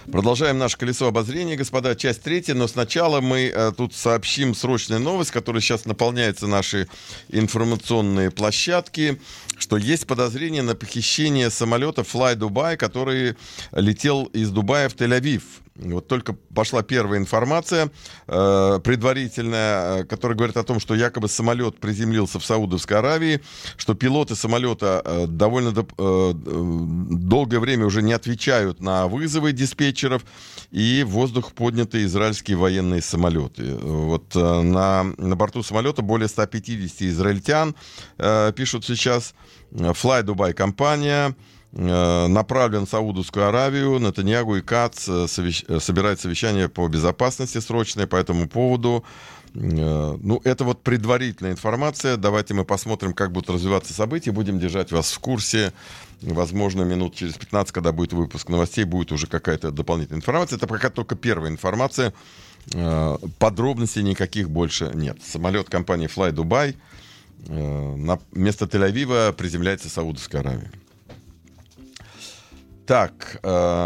Продолжаем наше колесо обозрения, господа, часть третья, но сначала мы тут сообщим срочную новость, которая сейчас наполняется наши информационные площадки, что есть подозрение на похищение самолета Fly Dubai, который летел из Дубая в Тель-Авив. Вот только пошла первая информация предварительная, которая говорит о том, что якобы самолет приземлился в Саудовской Аравии, что пилоты самолета довольно долгое время уже не отвечают на вызовы диспетчеров, и в воздух подняты израильские военные самолеты. Вот на борту самолета более 150 израильтян, пишут сейчас. Fly Dubai компания направлен в Саудовскую Аравию. Нетаньяху и Кац собирают совещание по безопасности срочное по этому поводу. Ну, это вот предварительная информация. Давайте мы посмотрим, как будут развиваться события. Будем держать вас в курсе. Возможно, минут через 15, когда будет выпуск новостей, будет уже какая-то дополнительная информация. Это пока только первая информация. Подробностей никаких больше нет. Самолет компании Fly Dubai вместо Тель-Авива приземляется в Саудовской Аравии. Так,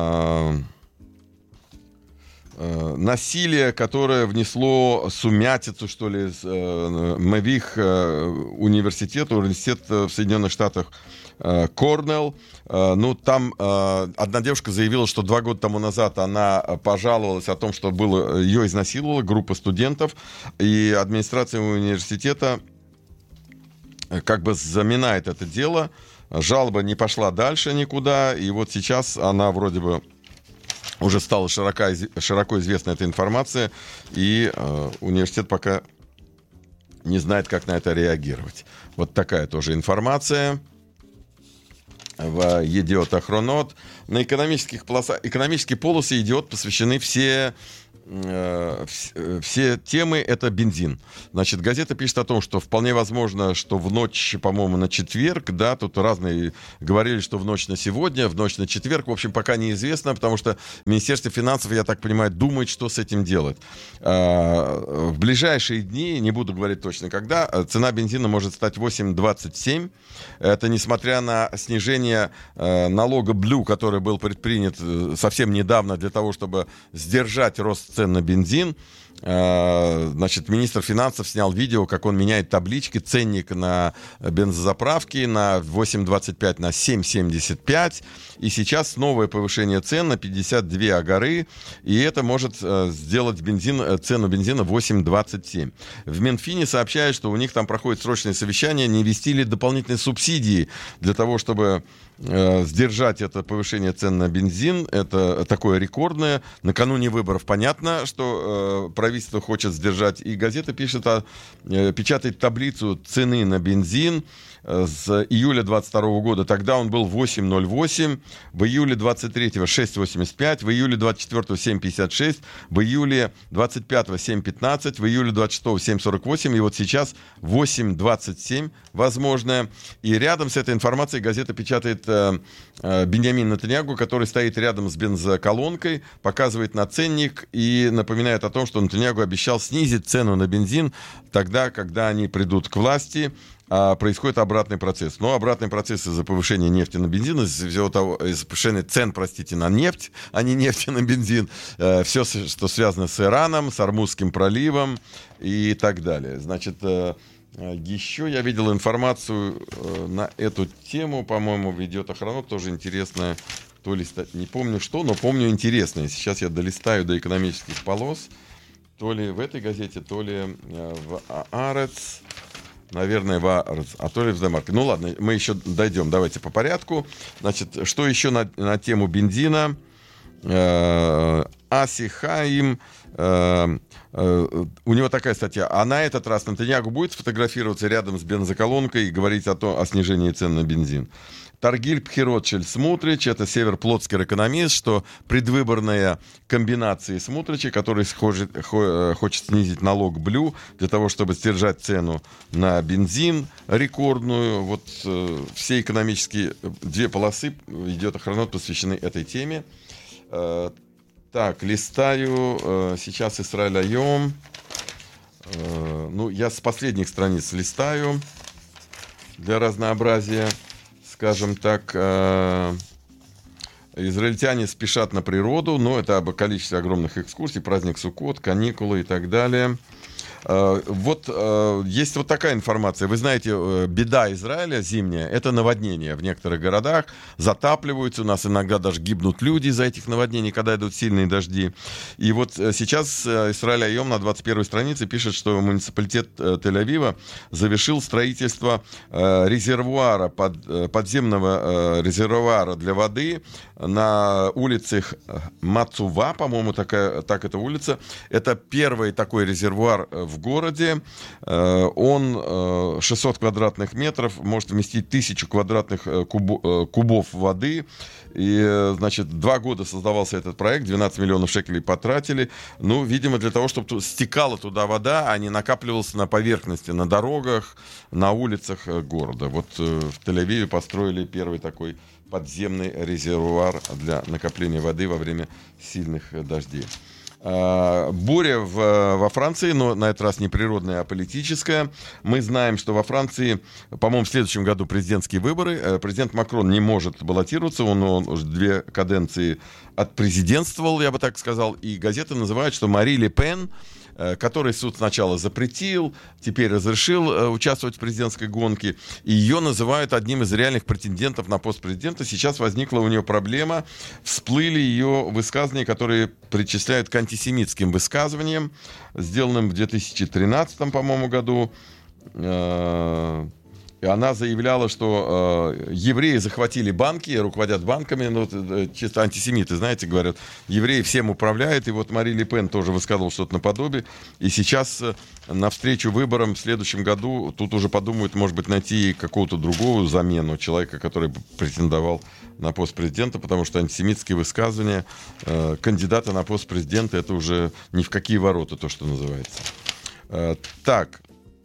насилие, которое внесло сумятицу, что ли, Мавих университет в Соединенных Штатах, Корнелл. Ну, там одна девушка заявила, что 2 года тому назад она пожаловалась о том, что ее изнасиловала группа студентов, и администрация университета как бы заминает это дело. Жалоба не пошла дальше никуда, и вот сейчас она вроде бы уже стала широко известна эта информация, и университет пока не знает, как на это реагировать. Вот такая тоже информация в Едиот Ахронот. На экономические полосы Едиот посвящены все темы, это бензин. Значит, газета пишет о том, что вполне возможно, что в ночь, по-моему, на четверг, да, тут разные говорили, что в ночь на сегодня, в ночь на четверг, в общем, пока неизвестно, потому что Министерство финансов, я так понимаю, думает, что с этим делать. В ближайшие дни, не буду говорить точно когда, цена бензина может стать 8,27. Это несмотря на снижение налога Blue, который был предпринят совсем недавно для того, чтобы сдержать рост цен на бензин. Значит, министр финансов снял видео, как он меняет таблички, ценник на бензозаправки на 8,25 на 7,75. И сейчас новое повышение цен на 52 агары. И это может сделать цену бензина 8,27. В Минфине сообщают, что у них там проходит срочное совещание, не ввести ли дополнительные субсидии для того, чтобы сдержать это повышение цен на бензин. Это такое рекордное. Накануне выборов понятно, что правительство хочет сдержать. И газета печатает таблицу цены на бензин с июля 22 года. Тогда он был 8,08, в июле 23-го 6,85, в июле 24-го 7,56, в июле 25-го 7,15, в июле 26-го 7,48, и вот сейчас 8,27 возможное. И рядом с этой информацией газета печатает Биньямин Нетаньяху, который стоит рядом с бензоколонкой, показывает на ценник и напоминает о том, что Нетаньяху обещал снизить цену на бензин тогда, когда они придут к власти. Происходит обратный процесс. Но обратный процесс из-за повышения нефти на бензин, из-за повышения цен, на нефть, а не нефти на бензин. Все, что связано с Ираном, с Ормузским проливом и так далее. Значит, еще я видел информацию на эту тему, по-моему, ведет Охранок, тоже интересная. То ли не помню что, но помню интересное. Сейчас я долистаю до экономических полос. То ли в этой газете, то ли в Аарец. Наверное, а то ли в Демарке. Ну ладно, мы еще дойдем. Давайте по порядку. Значит, что еще на тему бензина? Аси Хаим. У него такая статья. А на этот раз Нетаньяху будет фотографироваться рядом с бензоколонкой и говорить о снижении цен на бензин. Таргиль Пхирот-Шель Смутрич, это северплотский экономист, что предвыборная комбинация Смутрича, который хочет снизить налог Блю для того, чтобы сдержать цену на бензин рекордную. Вот все экономические 2 полосы идет Охранот посвящены этой теме. Так, листаю. Сейчас Исраэль Айом. Ну, я с последних страниц листаю для разнообразия. Скажем так, Израильтяне спешат на природу, но это об количестве огромных экскурсий, праздник Суккот, каникулы и так далее. Вот есть вот такая информация. Вы знаете, беда Израиля зимняя — это наводнения в некоторых городах. Затапливаются, у нас иногда даже гибнут люди из-за этих наводнений, когда идут сильные дожди. И вот сейчас Исраэль Айом на 21-й странице пишет, что муниципалитет Тель-Авива завершил строительство резервуара, подземного резервуара для воды на улице Мацува, по-моему, так эта улица. Это первый такой резервуар в городе. Он 600 квадратных метров, может вместить 1000 квадратных кубов воды. И, значит, 2 года создавался этот проект, 12 миллионов шекелей потратили. Ну, видимо, для того, чтобы стекала туда вода, а не накапливалась на поверхности, на дорогах, на улицах города. Вот в Тель-Авиве построили первый такой подземный резервуар для накопления воды во время сильных дождей. Буря во Франции, но на этот раз не природная, а политическая. Мы знаем, что во Франции, по-моему, в следующем году президентские выборы. Президент Макрон не может баллотироваться, он уже 2 каденции отпрезидентствовал, я бы так сказал. И газеты называют, что Мари Ле Пен, который суд сначала запретил, теперь разрешил участвовать в президентской гонке, и ее называют одним из реальных претендентов на пост президента. Сейчас возникла у нее проблема, всплыли ее высказывания, которые причисляют к антисемитским высказываниям, сделанным в 2013, по-моему, году. И она заявляла, что евреи захватили банки, руководят банками, ну, чисто антисемиты, знаете, говорят, евреи всем управляют, и вот Мари Ле Пен тоже высказывала что-то наподобие, и сейчас навстречу выборам в следующем году тут уже подумают, может быть, найти какого-то другого замену, человека, который претендовал на пост президента, потому что антисемитские высказывания кандидата на пост президента — это уже ни в какие ворота, то, что называется. Так.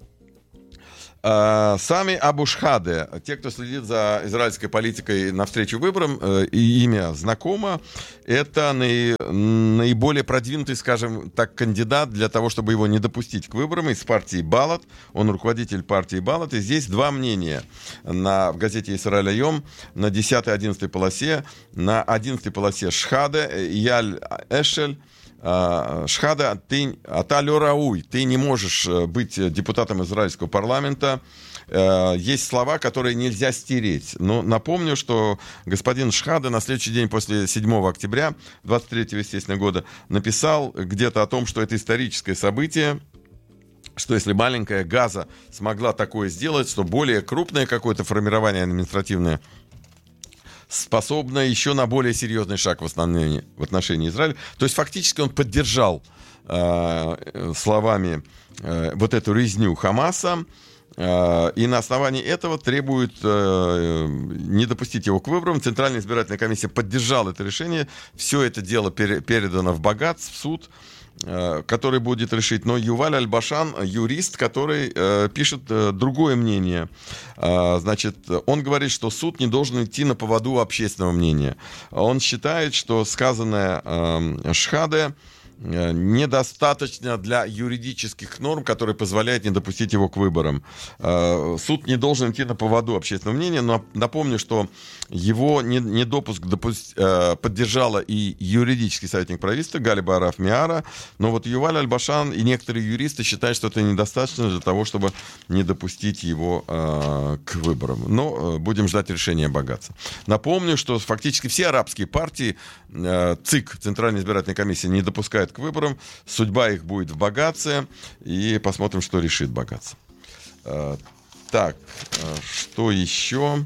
Сами Абу Шхаде, те, кто следит за израильской политикой навстречу выборам, и имя знакомо, это наиболее продвинутый, скажем так, кандидат для того, чтобы его не допустить к выборам, из партии Балат. Он руководитель партии Балат. И здесь 2 мнения в газете «Исраэль Айом» на 10-11 полосе. На 11 полосе Шхаде, Яль Эшель. Шхада, ты не можешь быть депутатом израильского парламента. Есть слова, которые нельзя стереть. Но напомню, что господин Шхада на следующий день после 7 октября 23-го, естественно, года написал где-то о том, что это историческое событие, что если маленькая Газа смогла такое сделать, что более крупное какое-то формирование административное способна еще на более серьезный шаг в отношении Израиля. То есть фактически он поддержал словами вот эту резню Хамаса, и на основании этого требует не допустить его к выборам. Центральная избирательная комиссия поддержала это решение. Все это дело передано в Багац, в суд, который будет решить. Но Юваль Аль-Башан, юрист, который пишет другое мнение. Значит, он говорит, что суд не должен идти на поводу общественного мнения. Он считает, что сказанное Шхаде недостаточно для юридических норм, которые позволяют не допустить его к выборам. Суд не должен идти на поводу общественного мнения, но напомню, что его недопуск поддержала и юридический советник правительства Галиба Араф Миара, но вот Юваль Аль-Башан и некоторые юристы считают, что это недостаточно для того, чтобы не допустить его к выборам. Но будем ждать решения Багаца. Напомню, что фактически все арабские партии, ЦИК, Центральная избирательная комиссия, не допускает к выборам. Судьба их будет в Багаце. И посмотрим, что решит Багац. Так, что еще?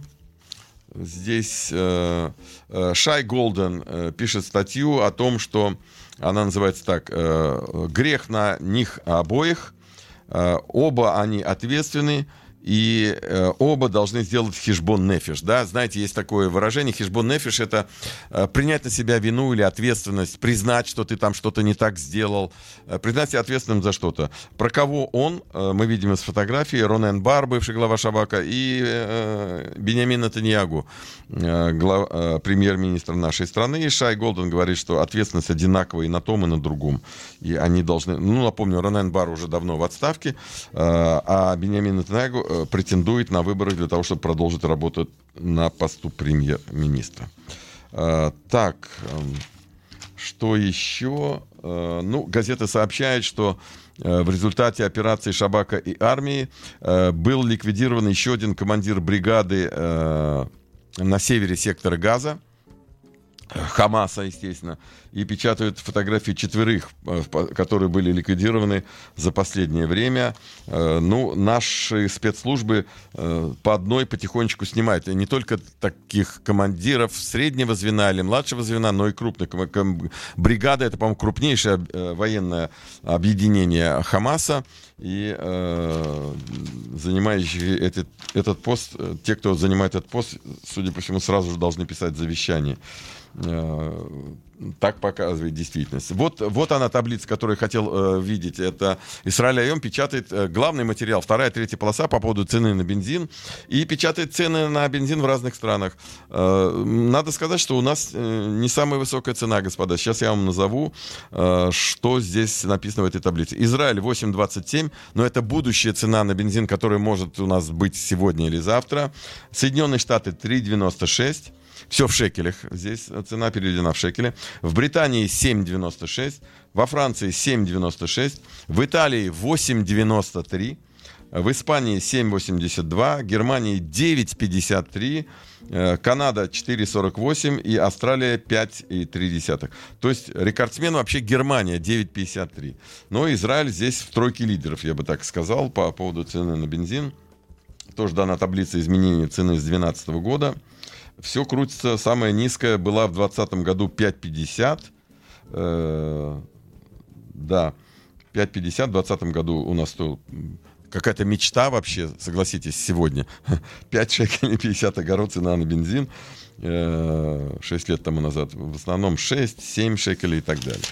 Здесь Шай Голден пишет статью о том, что она называется так: «Грех на них обоих, оба они ответственны, и оба должны сделать хешбон нефеш». Да? Знаете, есть такое выражение. Хешбон нефеш — это принять на себя вину или ответственность, признать, что ты там что-то не так сделал, признать себя ответственным за что-то. Про кого он? Мы видим из фотографии. Ронен Бар, бывший глава Шабака, и Биньямин Нетаньягу, премьер-министр нашей страны. И Шай Голден говорит, что ответственность одинаковая и на том, и на другом. И они должны... Ну, напомню, Ронен Бар уже давно в отставке, а Биньямин Нетаньягу претендует на выборы для того, чтобы продолжить работу на посту премьер-министра. Так, что еще? Ну, газета сообщает, что в результате операции «Шабака» и армии был ликвидирован еще один командир бригады на севере сектора Газа, Хамаса, естественно, и печатают фотографии 4, которые были ликвидированы за последнее время. Ну, наши спецслужбы по одной потихонечку снимают. И не только таких командиров среднего звена или младшего звена, но и крупных. Бригада — это, по-моему, крупнейшее военное объединение Хамаса. И занимающие этот пост, те, кто занимает этот пост, судя по всему, сразу же должны писать завещание. Так показывает действительность. Вот она, таблица, которую я хотел видеть. Это Исраэль Айом печатает главный материал, 2-я, 3-я полоса по поводу цены на бензин. И печатает цены на бензин в разных странах. Надо сказать, что у нас не самая высокая цена, господа. Сейчас я вам назову, что здесь написано в этой таблице. Израиль 8,27, но это будущая цена на бензин, которая может у нас быть сегодня или завтра. Соединенные Штаты 3,96. Все в шекелях. Здесь цена переведена в шекели. В Британии 7,96. Во Франции 7,96. В Италии 8,93. В Испании 7,82. Германии 9,53. Канада 4,48. И Австралия 5,3. То есть рекордсмен вообще Германия 9,53. Но Израиль здесь в тройке лидеров, я бы так сказал, по поводу цены на бензин. Тоже дана таблица изменения цены с 2012 года. Все крутится. Самая низкая была в 2020 году 5,50. Да, 5,50 в 2020 году у нас какая-то мечта вообще, согласитесь, сегодня. 5 шекелей 50 огород цена на бензин 6 лет тому назад. В основном 6-7 шекелей и так далее.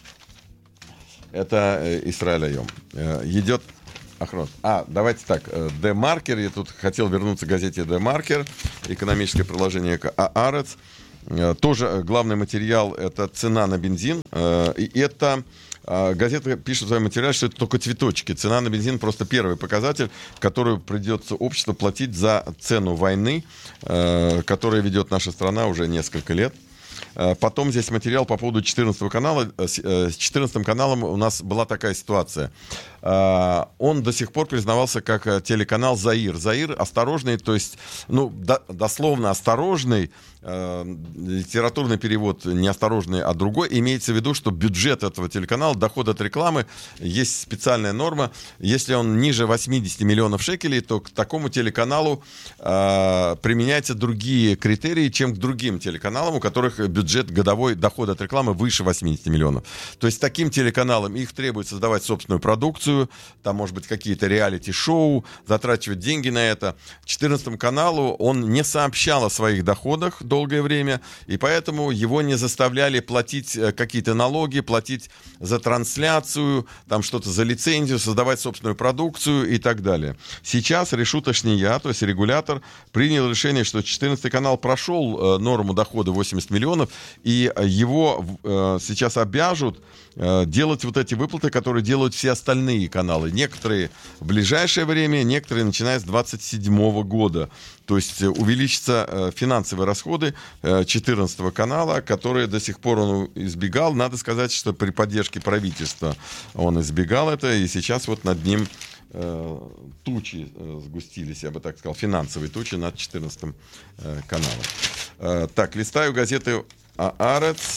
Это Исраэль Айом. Идет Ахрон. Давайте так. Демаркер. Я тут хотел вернуться к газете Демаркер. Экономическое приложение Аарец. Тоже главный материал — это цена на бензин. И это газета пишет в своем материале, что это только цветочки. Цена на бензин — просто первый показатель, который придется обществу платить за цену войны, которую ведет наша страна уже несколько лет. Потом здесь материал по поводу 14 канала. С 14 каналом у нас была такая ситуация. Он до сих пор признавался как телеканал «Заир». «Заир» осторожный, то есть, дословно осторожный. Литературный перевод неосторожный, а другой. Имеется в виду, что бюджет этого телеканала, доход от рекламы, есть специальная норма. Если он ниже 80 миллионов шекелей, то к такому телеканалу применяются другие критерии, чем к другим телеканалам, у которых бюджет годовой, доход от рекламы выше 80 миллионов. То есть таким телеканалам их требует создавать собственную продукцию, там, может быть, какие-то реалити-шоу, затрачивать деньги на это. 14 каналу он не сообщал о своих доходах долгое время, и поэтому его не заставляли платить какие-то налоги, платить за трансляцию, там что-то за лицензию, создавать собственную продукцию и так далее. Сейчас Решут ха-Шния, то есть регулятор, принял решение, что 14 канал прошел норму дохода 80 миллионов, и его сейчас обяжут делать вот эти выплаты, которые делают все остальные каналы. Некоторые в ближайшее время, некоторые начиная с 2027 года. То есть увеличатся финансовые расходы 14 канала, которые до сих пор он избегал. Надо сказать, что при поддержке правительства он избегал это, и сейчас вот над ним тучи сгустились, я бы так сказал, финансовые тучи над 14 каналом. Так, листаю газеты Аарец.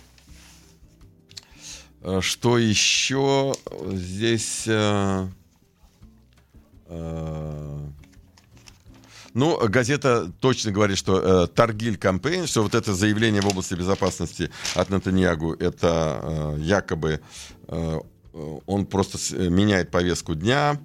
Что еще здесь? Газета точно говорит, что Таргиль кампейн, что вот это заявление в области безопасности от Нетаньягу, это якобы он просто меняет повестку дня.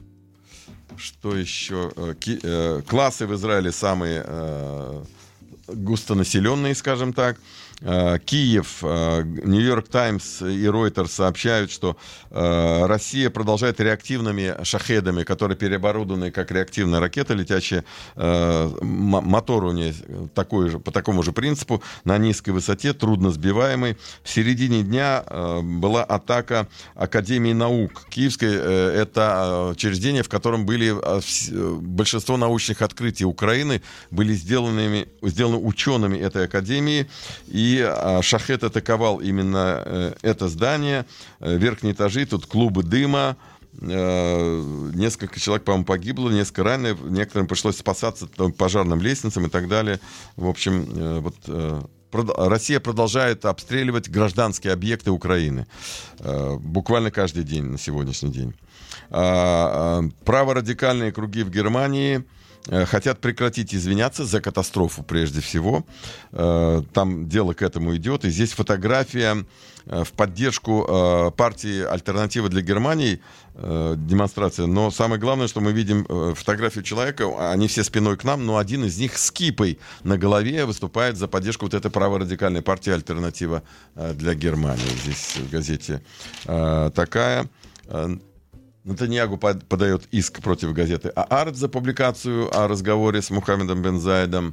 Что еще? Классы в Израиле самые... густонаселенные, скажем так. Киев, Нью-Йорк Таймс и Reuters сообщают, что Россия продолжает реактивными шахедами, которые переоборудованы как реактивная ракета, летящая, мотор у нее по такому же принципу, на низкой высоте, трудно сбиваемый. В середине дня была атака Академии наук Киевской. Это учреждение, в котором были большинство научных открытий Украины, были сделаны учеными этой академии. И шахед атаковал именно это здание, верхние этажи, тут клубы дыма, несколько человек, по-моему, погибло, несколько раненых, некоторым пришлось спасаться пожарным лестницам и так далее. В общем, Россия продолжает обстреливать гражданские объекты Украины буквально каждый день на сегодняшний день. Праворадикальные круги в Германии хотят прекратить извиняться за катастрофу прежде всего. Там дело к этому идет. И здесь фотография в поддержку партии «Альтернатива для Германии», демонстрация. Но самое главное, что мы видим фотографию человека, они все спиной к нам, но один из них с кипой на голове выступает за поддержку вот этой праворадикальной партии «Альтернатива для Германии». Здесь в газете такая. Нетаньяху подает иск против газеты «Аарец» за публикацию о разговоре с Мухаммедом бен Заидом.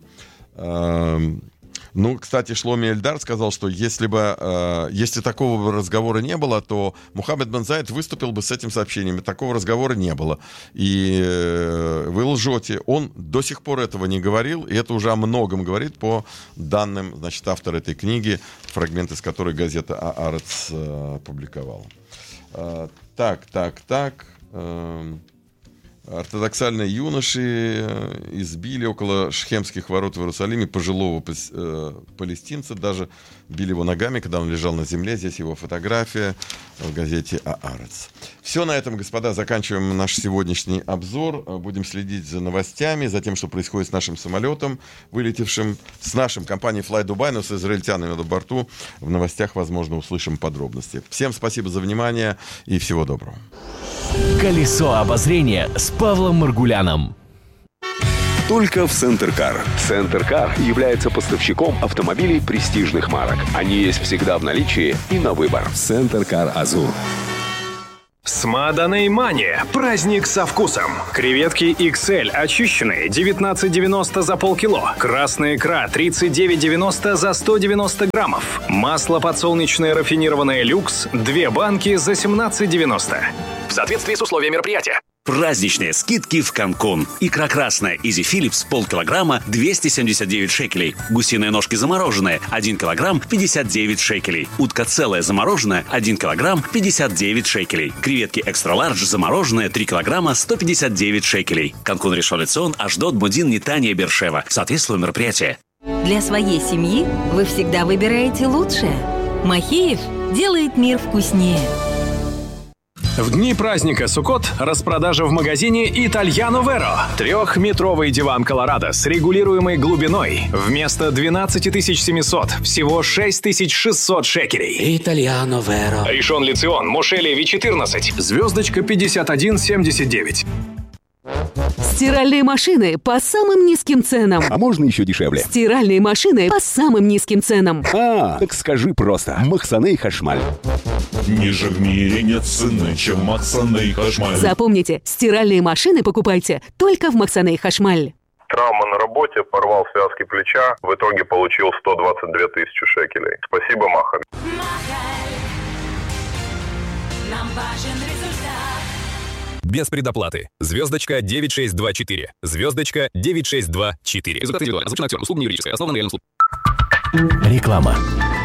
Кстати, Шломи Эльдар сказал, что если такого разговора не было, то Мухаммед бен Заид выступил бы с этим сообщением. Такого разговора не было. И вы лжете. Он до сих пор этого не говорил, и это уже о многом говорит по данным, автора этой книги, фрагмент из которой газета «Аарец» публиковала. Так. Ортодоксальные юноши избили около Шхемских ворот в Иерусалиме пожилого палестинца, даже били его ногами, когда он лежал на земле. Здесь его фотография в газете «Аарец». Все на этом, господа, заканчиваем наш сегодняшний обзор. Будем следить за новостями, за тем, что происходит с нашим самолетом, вылетевшим с нашей компанией Fly Dubai, но с израильтянами на борту. В новостях, возможно, услышим подробности. Всем спасибо за внимание и всего доброго. Колесо обозрения с Павлом Маргуляном. Только в Центр-Кар. Центр-Кар является поставщиком автомобилей престижных марок. Они есть всегда в наличии и на выбор. Центр-Кар Азур. Смаданей Мания. Праздник со вкусом. Креветки XL очищенные 19,90 за полкило. Красная икра 39,90 за 190 граммов. Масло подсолнечное рафинированное люкс 2 банки за 17,90. В соответствии с условиями мероприятия. Праздничные скидки в Канкун. Икра красная Изи Филлипс полкилограмма 279 шекелей. Гусиные ножки замороженные 1 килограмм 59 шекелей. Утка целая замороженная 1 килограмм 59 шекелей. Креветки экстра лардж замороженные 3 килограмма 159 шекелей. Канкун, Ришон ле-Цион, Ашдод, Модин, Нетания, Бершева. Соответствует мероприятие. Для своей семьи вы всегда выбираете лучшее. Махеев делает мир вкуснее. В дни праздника Суккот распродажа в магазине Итальяно Веро. 3-метровый диван Колорадо с регулируемой глубиной. Вместо 12 700 всего 6 600 шекелей. Итальяно Веро. Ришон ле-Цион, Моше Леви 14. Звездочка 5179. Стиральные машины по самым низким ценам. А можно еще дешевле? Стиральные машины по самым низким ценам. Так скажи просто. Махсаней Хашмаль. Ниже в мире нет цены, чем Махсаней Хашмаль. Запомните, стиральные машины покупайте только в Махсаней Хашмаль. Травма на работе, порвал связки плеча, в итоге получил 122 тысячи шекелей. Спасибо, Маха. Нам важен результат. Без предоплаты. Звездочка 9624. Звездочка 9624. Результат индивидуально. Озвучен актером. Услуга не юридическая. Основан на реальном случае. Реклама.